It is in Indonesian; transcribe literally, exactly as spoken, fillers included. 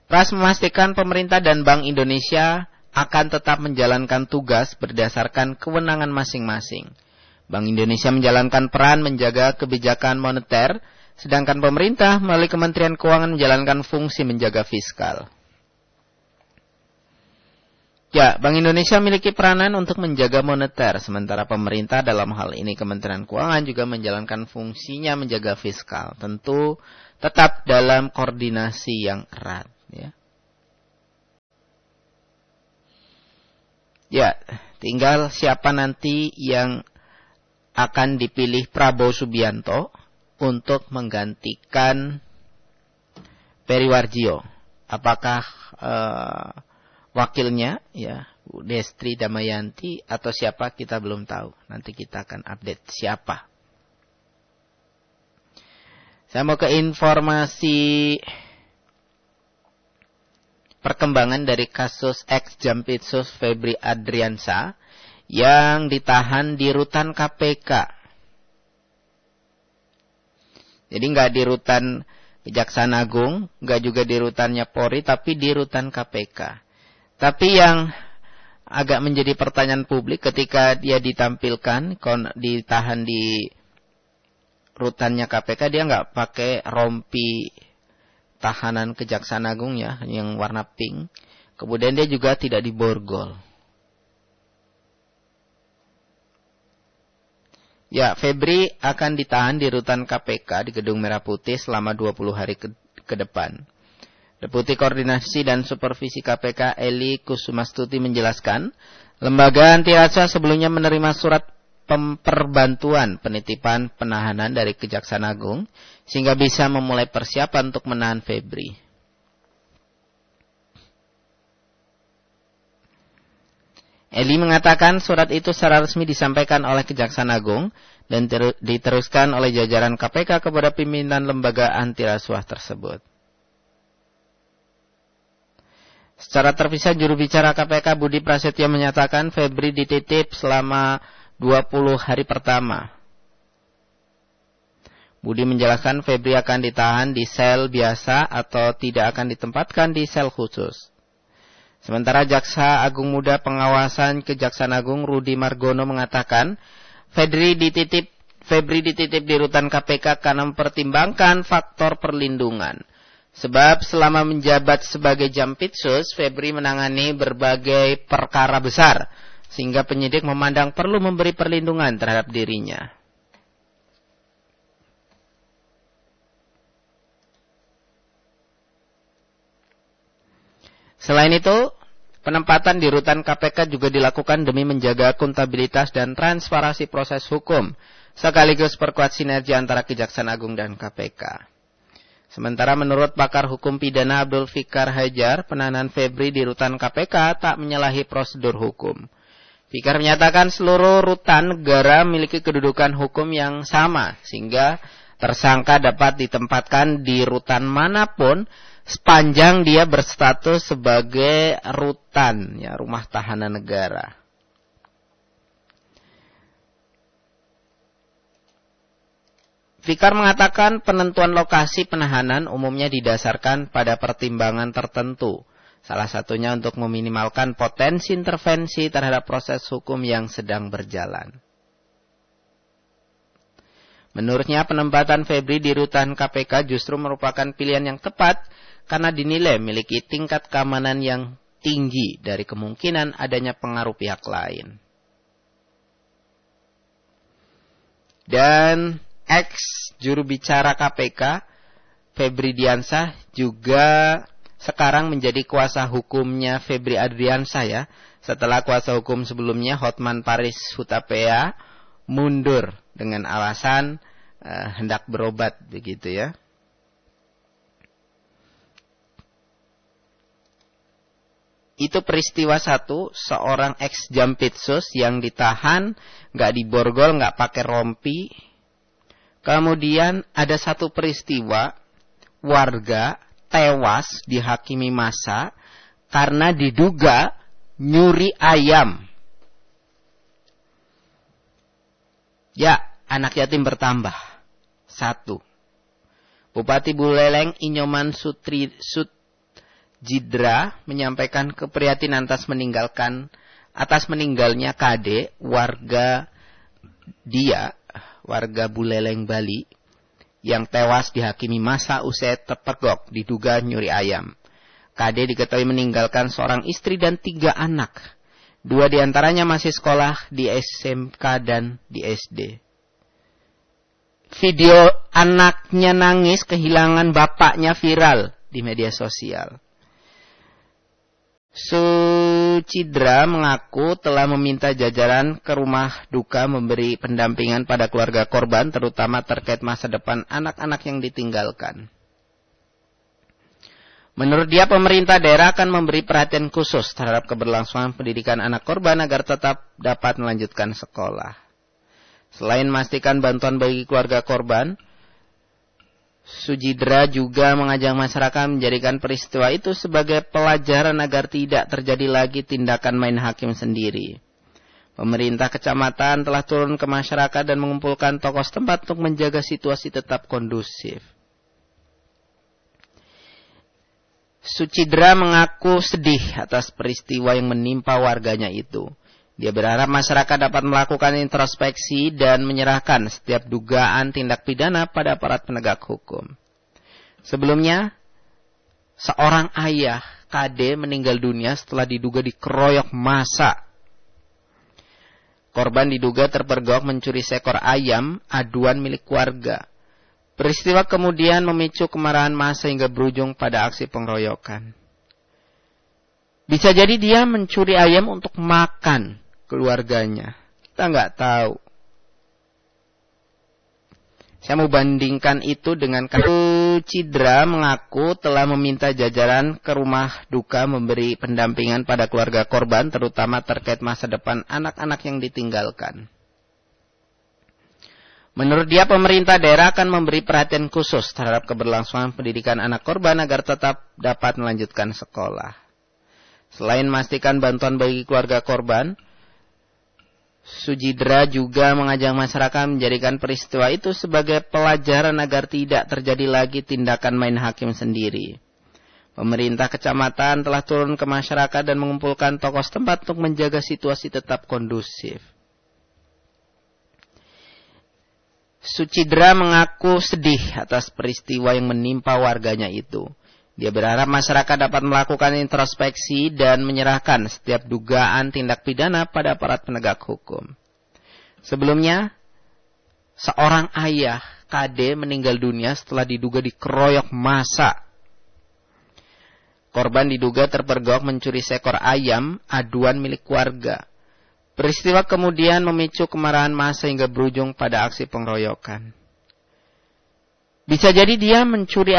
Pras memastikan pemerintah dan Bank Indonesia akan tetap menjalankan tugas berdasarkan kewenangan masing-masing. Bank Indonesia menjalankan peran menjaga kebijakan moneter, sedangkan pemerintah melalui Kementerian Keuangan menjalankan fungsi menjaga fiskal. Ya, Bank Indonesia memiliki peranan untuk menjaga moneter, sementara pemerintah dalam hal ini Kementerian Keuangan juga menjalankan fungsinya menjaga fiskal. Tentu tetap dalam koordinasi yang erat. Ya, ya tinggal siapa nanti yang akan dipilih Prabowo Subianto untuk menggantikan Periwarjio. Apakah uh, wakilnya ya Bu Destri Damayanti atau siapa kita belum tahu. Nanti kita akan update siapa. Saya mau ke informasi perkembangan dari kasus ex Jampitsus Febri Adriansyah yang ditahan di rutan K P K. Jadi nggak di rutan Kejaksaan Agung, nggak juga di rutannya Polri, tapi di rutan K P K. Tapi yang agak menjadi pertanyaan publik ketika dia ditampilkan, ditahan di rutannya K P K, dia nggak pakai rompi tahanan Kejaksaan Agung ya, yang warna pink. Kemudian dia juga tidak diborgol. Ya, Febri akan ditahan di rutan K P K di Gedung Merah Putih selama dua puluh hari ke, ke depan. Deputi Koordinasi dan Supervisi K P K Eli Kusumastuti menjelaskan, lembaga anti rasuah sebelumnya menerima surat perbantuan penitipan penahanan dari Kejaksaan Agung sehingga bisa memulai persiapan untuk menahan Febri. Eli mengatakan surat itu secara resmi disampaikan oleh Kejaksaan Agung dan ter- diteruskan oleh jajaran K P K kepada pimpinan lembaga anti rasuah tersebut. Secara terpisah, juru bicara K P K Budi Prasetyo menyatakan Febri dititip selama dua puluh hari pertama. Budi menjelaskan Febri akan ditahan di sel biasa atau tidak akan ditempatkan di sel khusus. Sementara Jaksa Agung Muda Pengawasan Kejaksaan Agung Rudi Margono mengatakan Febri dititip Febri dititip di rutan K P K karena mempertimbangkan faktor perlindungan. Sebab selama menjabat sebagai Jampitsus, Febri menangani berbagai perkara besar sehingga penyidik memandang perlu memberi perlindungan terhadap dirinya. Selain itu, penempatan di rutan K P K juga dilakukan demi menjaga akuntabilitas dan transparansi proses hukum, sekaligus perkuat sinergi antara Kejaksaan Agung dan K P K. Sementara menurut pakar hukum pidana Abdul Fikar Hajar, penahanan Febri di rutan K P K tak menyalahi prosedur hukum. Fikar menyatakan seluruh rutan negara memiliki kedudukan hukum yang sama, sehingga tersangka dapat ditempatkan di rutan manapun sepanjang dia berstatus sebagai rutan, ya, rumah tahanan negara. Fikar mengatakan penentuan lokasi penahanan umumnya didasarkan pada pertimbangan tertentu. Salah satunya untuk meminimalkan potensi intervensi terhadap proses hukum yang sedang berjalan. Menurutnya penempatan Febri di rutan K P K justru merupakan pilihan yang tepat karena dinilai memiliki tingkat keamanan yang tinggi dari kemungkinan adanya pengaruh pihak lain. Dan ex juru bicara K P K, Febri Diansyah, juga sekarang menjadi kuasa hukumnya Febri Adriansyah ya, setelah kuasa hukum sebelumnya Hotman Paris Hutapea mundur dengan alasan uh, hendak berobat begitu ya. Itu peristiwa satu, seorang ex Jampitsus yang ditahan, nggak diborgol, nggak pakai rompi. Kemudian ada satu peristiwa, warga tewas dihakimi massa karena diduga nyuri ayam. Ya, anak yatim bertambah. Satu. Bupati Buleleng Inyoman Sutri Sut Sujidra menyampaikan keprihatinan atas meninggalkan atas meninggalnya K D, warga dia, warga Buleleng, Bali, yang tewas dihakimi masa usai terpergok diduga nyuri ayam. K D diketahui meninggalkan seorang istri dan tiga anak. Dua diantaranya masih sekolah di S M K dan di S D. Video anaknya nangis kehilangan bapaknya viral di media sosial. Sujidra mengaku telah meminta jajaran ke rumah duka memberi pendampingan pada keluarga korban, terutama terkait masa depan anak-anak yang ditinggalkan. Menurut dia, pemerintah daerah akan memberi perhatian khusus terhadap keberlangsungan pendidikan anak korban agar tetap dapat melanjutkan sekolah. Selain memastikan bantuan bagi keluarga korban, Sujidra juga mengajak masyarakat menjadikan peristiwa itu sebagai pelajaran agar tidak terjadi lagi tindakan main hakim sendiri. Pemerintah kecamatan telah turun ke masyarakat dan mengumpulkan tokoh setempat untuk menjaga situasi tetap kondusif. Sujidra mengaku sedih atas peristiwa yang menimpa warganya itu. Dia berharap masyarakat dapat melakukan introspeksi dan menyerahkan setiap dugaan tindak pidana pada aparat penegak hukum. Sebelumnya, seorang ayah K D meninggal dunia setelah diduga dikeroyok massa. Korban diduga terpergok mencuri seekor ayam aduan milik warga. Peristiwa kemudian memicu kemarahan massa hingga berujung pada aksi pengeroyokan. Bisa jadi dia mencuri ayam untuk makan keluarganya. Kita nggak tahu. Saya mau bandingkan itu dengan Sujidra mengaku telah meminta jajaran ke rumah duka memberi pendampingan pada keluarga korban, terutama terkait masa depan anak-anak yang ditinggalkan. Menurut dia, pemerintah daerah akan memberi perhatian khusus terhadap keberlangsungan pendidikan anak korban agar tetap dapat melanjutkan sekolah. Selain memastikan bantuan bagi keluarga korban, Sujidra juga mengajak masyarakat menjadikan peristiwa itu sebagai pelajaran agar tidak terjadi lagi tindakan main hakim sendiri. Pemerintah kecamatan telah turun ke masyarakat dan mengumpulkan tokoh setempat untuk menjaga situasi tetap kondusif. Sujidra mengaku sedih atas peristiwa yang menimpa warganya itu. Dia berharap masyarakat dapat melakukan introspeksi dan menyerahkan setiap dugaan tindak pidana pada aparat penegak hukum. Sebelumnya, seorang ayah K D meninggal dunia setelah diduga dikeroyok massa. Korban diduga terpergok mencuri seekor ayam aduan milik warga. Peristiwa kemudian memicu kemarahan massa hingga berujung pada aksi pengeroyokan. Bisa jadi dia mencuri